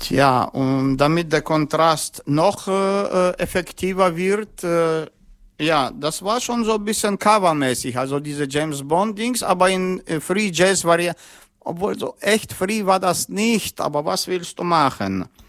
Tja, und damit der Kontrast noch effektiver wird, ja, das war schon so ein bisschen covermäßig, also diese James Bond-Dings, aber in Free Jazz war ja, obwohl so echt free war das nicht, aber was willst du machen?